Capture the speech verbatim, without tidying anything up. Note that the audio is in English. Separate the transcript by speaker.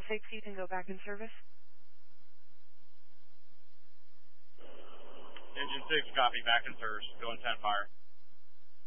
Speaker 1: six, you can go back in service.
Speaker 2: Engine six, copy, back in service. Going ten fire.